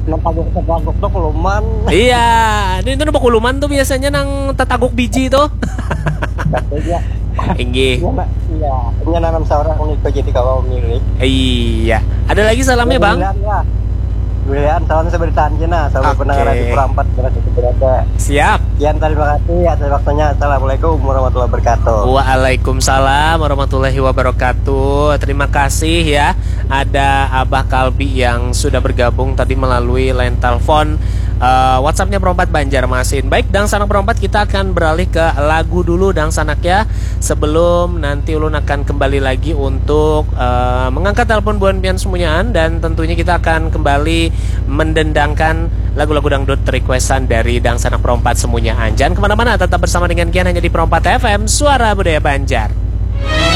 Nang tuh kuluman. Iya, ini tuh bakuluman tuh biasanya nang tatagok biji tuh. Katanya, Inggih. iya nak, iya. Ini nanam seorang unik jadi kalau milik. Iya. Ada lagi salamnya, Bang? Bulan ya. Bulan salam seberitaan jena, sampai pendengar Oke. di Kurampat berada di berada. Siap. Sekian terima kasih atas waktunya. Assalamualaikum warahmatullahi wabarakatuh. Waalaikumsalam warahmatullahi wabarakatuh. Terima kasih ya. Ada Abah Kalbi yang sudah bergabung tadi melalui line telepon. WhatsAppnya Perompat Banjarmasin. Baik, Dang Sanak Perompat, kita akan beralih ke lagu dulu Dang Sanak ya. Sebelum nanti Ulun akan kembali lagi untuk mengangkat telepon buan pian semuanyaan. Dan tentunya kita akan kembali mendendangkan lagu-lagu dangdut requestan dari Dang Sanak Perompat semuanya. Jangan kemana-mana, tetap bersama dengan Kian hanya di Perompat FM, Suara Budaya Banjar.